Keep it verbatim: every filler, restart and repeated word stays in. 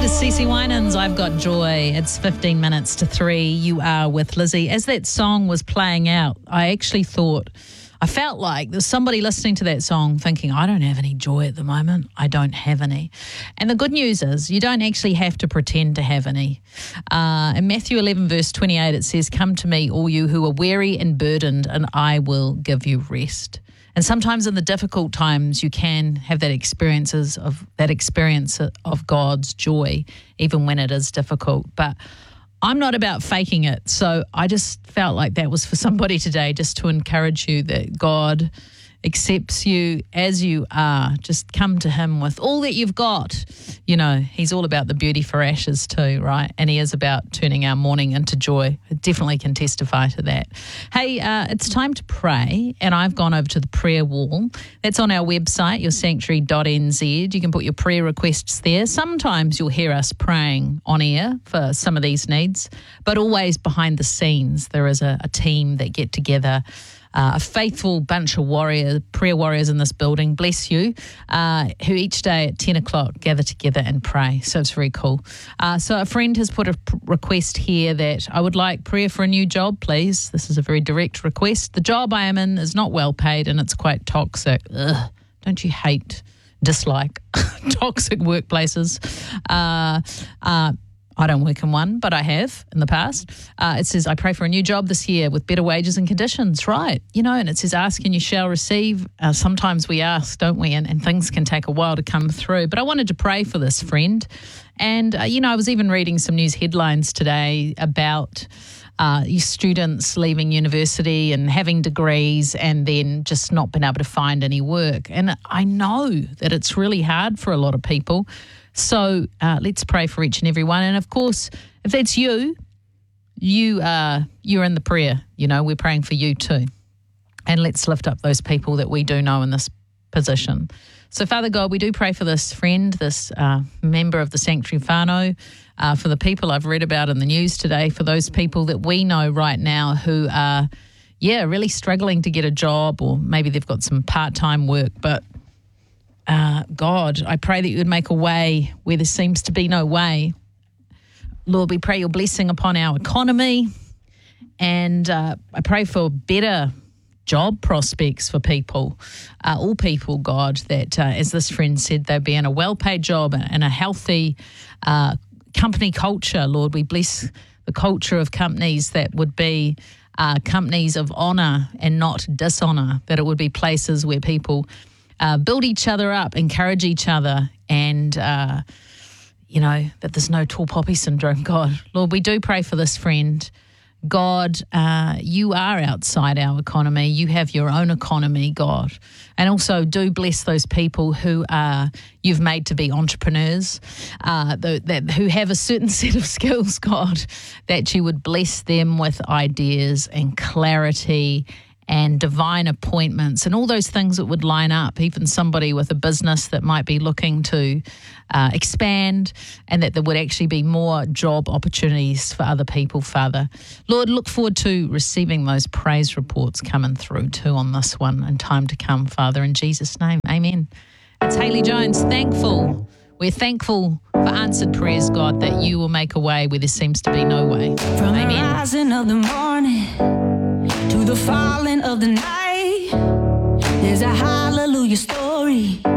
with Cece Winans, I've Got Joy. It's fifteen minutes to three. You are with Lizzie. As that song was playing out, I actually thought, I felt like there's somebody listening to that song thinking, I don't have any joy at the moment. I don't have any. And the good news is you don't actually have to pretend to have any. Uh, in Matthew eleven, verse twenty-eight, it says, "Come to me, all you who are weary and burdened, and I will give you rest." And sometimes in the difficult times, you can have that experiences of that experience of God's joy, even when it is difficult. But I'm not about faking it. So I just felt like that was for somebody today, just to encourage you that God accepts you as you are. Just come to him with all that you've got. You know, he's all about the beauty for ashes too, right? And he is about turning our mourning into joy. I definitely can testify to that. Hey, uh, it's time to pray, and I've gone over to the prayer wall. That's on our website, your sanctuary dot n z. You can put your prayer requests there. Sometimes you'll hear us praying on air for some of these needs, but always behind the scenes there is a, a team that get together. Uh, a faithful bunch of warriors, prayer warriors in this building, bless you, uh, who each day at ten o'clock gather together and pray. So it's very cool. Uh, so a friend has put a p- request here that I would like prayer for a new job, please. This is a very direct request. The job I am in is not well paid and it's quite toxic. Ugh, don't you hate, dislike toxic workplaces? Uh, uh, I don't work in one, but I have in the past. Uh, it says, I pray for a new job this year with better wages and conditions. Right. You know, and it says, ask and you shall receive. Uh, sometimes we ask, don't we? And, and things can take a while to come through. But I wanted to pray for this friend. And, uh, you know, I was even reading some news headlines today about uh, students leaving university and having degrees and then just not being able to find any work. And I know that it's really hard for a lot of people. So uh, let's pray for each and every one. And, of course, if that's you, you uh, you're in the prayer. You know, we're praying for you too. And let's lift up those people that we do know in this position. So, Father God, we do pray for this friend, this uh, member of the Sanctuary whānau, uh, for the people I've read about in the news today, for those people that we know right now who are, yeah, really struggling to get a job, or maybe they've got some part-time work, but Uh, God, I pray that you would make a way where there seems to be no way. Lord, we pray your blessing upon our economy, and uh, I pray for better job prospects for people, uh, all people, God, that uh, as this friend said, they'd be in a well-paid job and a healthy uh, company culture. Lord, we bless the culture of companies that would be uh, companies of honour and not dishonour, that it would be places where people Uh, build each other up, encourage each other, and, uh, you know, that there's no tall poppy syndrome, God. Lord, we do pray for this friend. God, uh, you are outside our economy. You have your own economy, God. And also do bless those people who are, you've made to be entrepreneurs, uh, th- that who have a certain set of skills, God, that you would bless them with ideas and clarity and divine appointments and all those things that would line up, even somebody with a business that might be looking to uh, expand, and that there would actually be more job opportunities for other people, Father. Lord, look forward to receiving those praise reports coming through too on this one in time to come, Father, in Jesus' name, amen. It's Hayley Jones, thankful. We're thankful for answered prayers, God, that you will make a way where there seems to be no way. From amen. the rising of the morning to the falling of the night, there's a hallelujah story